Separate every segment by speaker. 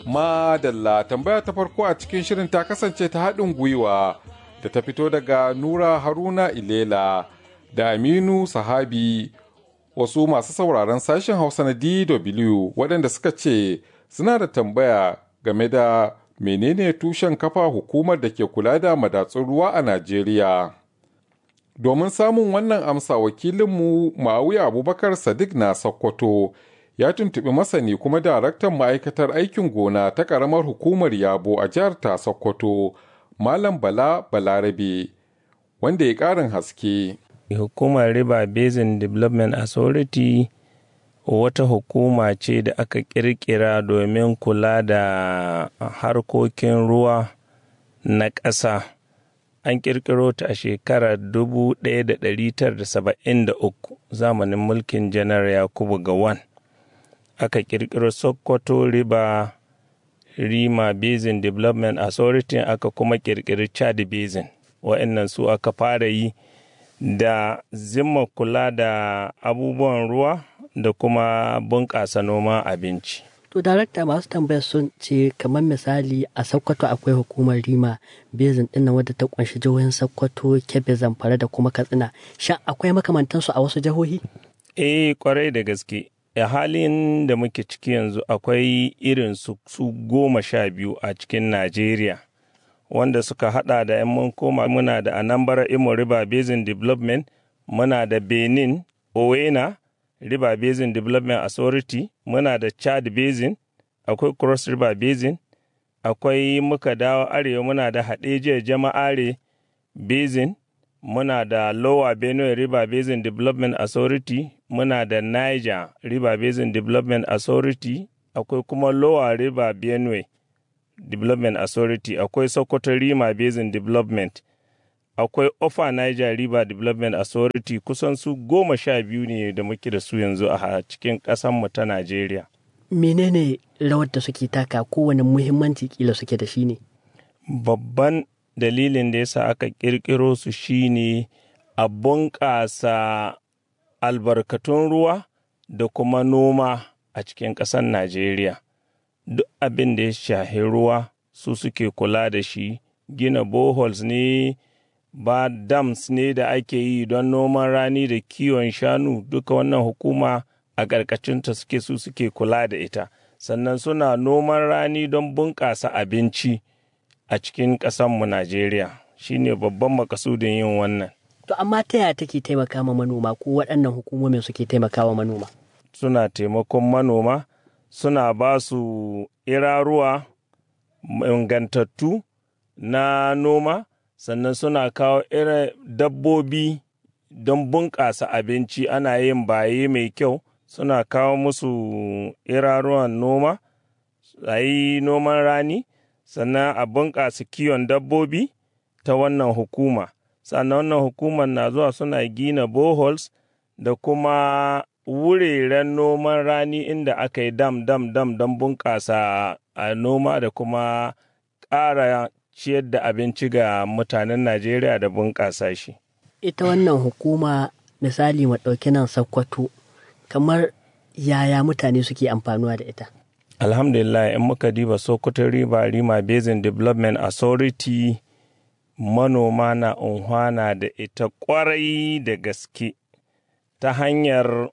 Speaker 1: Madalla tambaya ta farko a cikin shirin ta kasance ta haɗin gwiwa da ta fito daga Nura Haruna Ilela da Aminu Sahabi, wasu masu sauraron sashen Hausa na DW waɗanda suka ce suna da tambaya game da menene tushen kafa hukumar da ke kula da madatsun ruwa a Najeriya. Domin samun wannan amsa wakilinmu Ma'awiya Abubakar Sadiq na Sokoto ya tuntuɓi masani kuma daraktan ma'aikatar aikin gona ta ƙaramar hukumar Yabo a jihar ta Sokoto, Malam Bala Balarabe, wanda ya ƙarin haske.
Speaker 2: Hukumar River Basin Development Authority wata hukuma ce da aka ƙirƙira domin kula da harkokin ruwa na ƙasa. An ƙirƙiro ta a shekarar 1973 zamanin mulkin Janar Yakubu Gowon. Aka ƙirƙiro Sokoto River Basin Development Authority, aka kuma ƙirƙiri Chad Basin. Wa'annan su aka fara yi da zimma kula da abubuwan ruwa da kuma bunƙasa noman abinci.
Speaker 3: To, darakta, masu tambayar sun ce kamar misali a Sokoto akwai hukumar Rima Basin ɗin wadda ta ƙunshi jihohin Sokoto, Kebbi, Zamfara da kuma Katsina. Shin akwai makamantansu a wasu jihohi?
Speaker 2: Kwarai da gaske. A halin da muke ciki yanzu akwai irin su 12 a cikin Najeriya, wanda suka hada da 'yan mun koma muna da Anambra Imo River Basin Development, muna da Benin Owena River Basin Development Authority, muna da Chad Basin, akwai Cross River Basin, akwai muka dawo arewa muna da Hadejiya Jama'are Basin, muna da Lower Benue River Basin Development Authority, muna da Niger River Basin Development Authority, akwai kuma Lower River Benue Development Authority, akwai Sokoto Rima Basin Development, akwai Upper Niger River Development Authority. Kusan su 12 ne da muke da su yanzu a cikin ƙasanmu ta Najeriya.
Speaker 3: Menene rawar da suke taka, kowane muhimmanci kila suke da shi ne?
Speaker 2: Babban dalilin da yasa aka ƙirƙiro su shine a bunƙasa albarkatun ruwa da kuma noma a cikin ƙasar Najeriya. Duk abin da ya shahi ruwa su suke kula da shi, gina boreholes ne, ba dams ne da ake yi don noman rani da kiwon shanu, duka wannan hukuma a ƙarƙashinta suke kula da ita. Sannan suna noman rani don bunƙasa abinci a cikin ƙasanmu Najeriya. Shi ne babban makasudin yin wannan.
Speaker 3: To, amma ta yaya take taimaka ma manoma, ko waɗannan hukumomin suke taimaka wa manoma?
Speaker 2: Suna taimakon manoma, suna ba su iraruwa ingantattu na noma, sannan suna kawo irin dabbobi don bunƙasa abinci. Ana yin baye mai kyau, suna kawo musu iraruwan noma, a yi noman rani, sannan a bunƙasa kiwon dabbobi ta wannan hukuma. Sannan wannan hukumar na zuwa suna gina boreholes da kuma wuraren noman rani inda aka yi dam don bunƙasa a noma da kuma ƙara ciyar da abinci ga mutanen Najeriya da bunƙasa shi.
Speaker 3: Ita wannan hukuma misali mu ɗauki nan Sokoto, kamar yaya mutane suke amfanuwa da ita?
Speaker 2: Alhamdulillah, in muka diba Sokoto Rima Basin Development Authority, manoma na unhwana da ita ƙwarai da gaske ta hanyar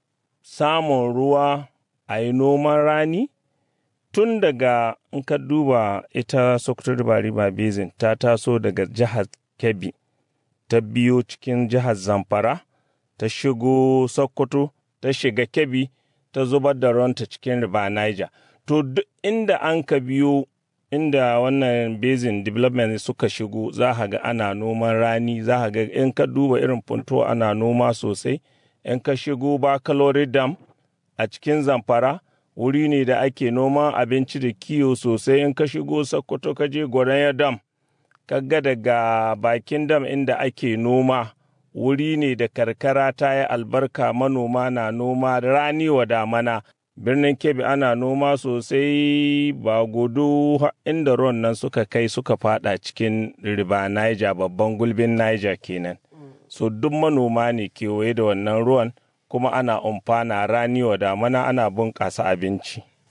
Speaker 2: samun ruwa a yi noman rani. Tun daga in ka duba ita Sokoto River Basin ta taso daga jihar Kebbi, ta biyo cikin jihar Zamfara, ta shigo Sokoto, ta shiga Kebbi, ta zubar da ruwanta cikin River Niger. To duk inda an ka biyo inda wannan basin development suka shigo, za ka ga ana noman rani, za ka ga in ka duba irin Funtuwa ana noma sosai. In ka shigo Bakalori Dam a cikin Zamfara, wuri ne da ake noman abinci da kiwo sosai. In ka shigo Sokoto ka je Gwaranya Dam, ka ga daga bakin dam inda ake noma, wuri ne da karkara ta yi albarka, manoma na noma rani wa damana. Birnin Kebbi ana noma sosai, ba gudu inda ruwan nan suka kai suka fada cikin River Niger, babban gulbin Niger kenan. So duk manoma ne kewaye da wannan ruwan, kuma ana umfana rani wa damana, ana bunƙasa abinci.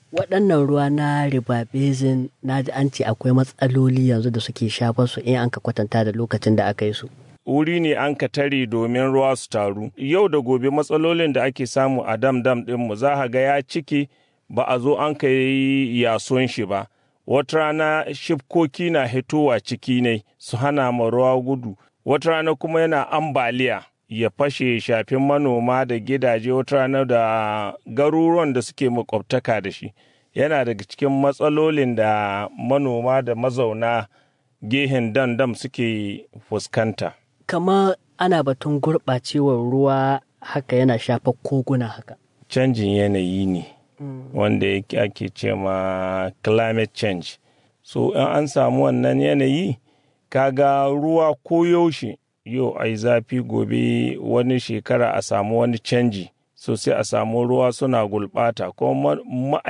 Speaker 3: waɗannan ruwa na river basin na ji an ce akwai matsaloli yanzu da suke shafar su in an ka kwatanta da lokacin da aka yi su.
Speaker 2: Wuri ne an ka tare domin ruwa su taru. Yau da gobe matsalolin da ake samu a dam ɗinmu za a ga ya cike ba a zo an ka yi yason shi ba. Wata rana shifkoki na hitowa ciki ne su hana ma ruwa gudu. Wata rana kuma yana ambaliya ya fashe shafin manoma da gidaje, wata rana da garuruwan da suke makwabtaka da shi. Yana daga cikin matsalolin da manoma da mazauna gehen dam suke fuskanta.
Speaker 3: Kamar ana batun gurɓacewar ruwa haka yana shafar koguna haka.
Speaker 2: Canjin yanayi ne wanda ake ce ma climate change. So in an samu wannan yanayi, kaga ruwa koyaushe yau ai zafi, gobe wani shekara a samu wani canji. So sai a samu ruwa suna gulɓata, kuma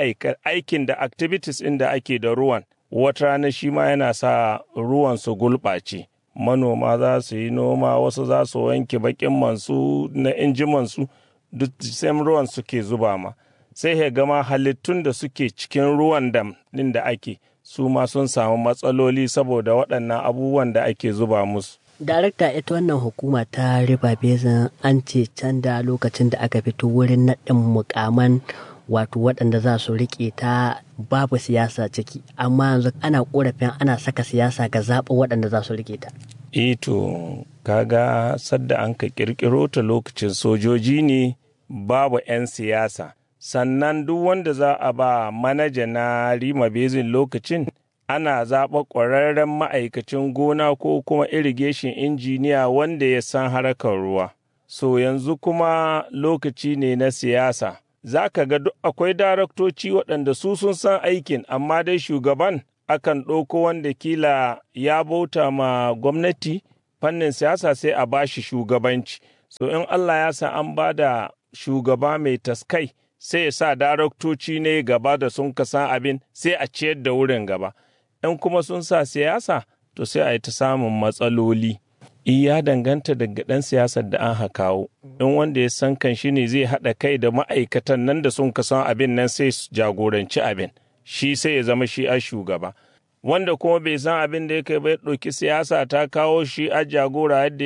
Speaker 2: aikin da activities ɗin da ake da ruwan wata rana shi ma yana sa ruwan su gulɓace. Manoma za su yi noma, wasu za su wanke bakin mansu na injimansu, duk sai ruwan suke zuba ma. Sai ya gama halittun da suke cikin ruwan dam ɗin da ake, su ma sun samu matsaloli saboda waɗannan abubuwan da ake zuba musu.
Speaker 3: Darakta, ita wannan hukuma ta river basin an ce can da lokacin da aka fito wurin naɗin mukaman wato waɗanda za su riƙe ta babu siyasa ciki, amma yanzu ana ƙorafin ana saka siyasa ga zaɓin waɗanda za su riƙe ta.
Speaker 2: Ito kaga sadda an ka ƙirƙiro ta lokacin sojoji ne, babu 'yan siyasa. Sannan duk wanda za a ba manaja na Rima Basin lokacin ana zaɓa ƙwararren ma'aikacin gona ko kuma irrigation injiniya wanda ya san harkar ruwa. So yanzu kuma lokaci ne na siyasa. Za ka ga duk akwai daraktoci waɗanda su sun san aikin, amma dai shugaban akan ɗauko wanda kila ya bauta ma gwamnati fannin siyasa sai a ba shi shugabanci. So in Allah ya sa an ba da shugaba mai taskai, sai ya sa daraktoci ne gaba da sun kasan abin, sai a ciyar da wurin gaba. In kuma sun sa siyasa, to sai a yi ta samun matsaloli. Ya danganta daga ɗan siyasar da an kawo. In wanda ya san kan shi ne zai haɗa kai da ma'aikatan nan da sun kasan abin nan sai su jagoranci abin. Shi sai ya zama shi a shugaba. Wanda kuma bai san abin da yake bai ɗauki siyasa ta kawo shi a jagora yadda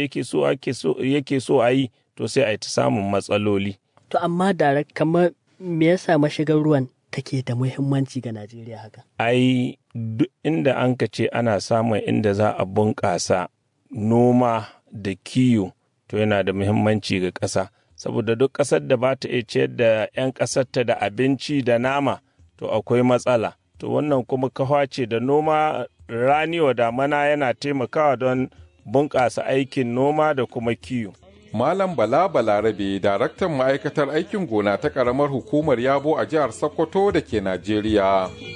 Speaker 2: yake so a yi, to sai a yi ta samun matsaloli.
Speaker 3: To amma da kamar me yasa mashigar ruwan take da muhimmanci ga Najeriya haka?
Speaker 2: Ai, duk inda an ka ce ana samun inda za a bunƙasa noma da kiyo, to yana da muhimmanci ga ƙasa. Saboda duk ƙasar da ba ta iya ciyar da 'yan ƙasarta da abinci da nama, to akwai matsala. To wannan kuma kawa ce da noma rani wa damana yana taimakawa don bunƙasa aikin noma da kuma kiyo.
Speaker 1: Malam Bala Balarabe, daraktan ma'aikatar aikin gona ta ƙaramar hukumar Yabo a jihar Sokoto da ke Najeriya.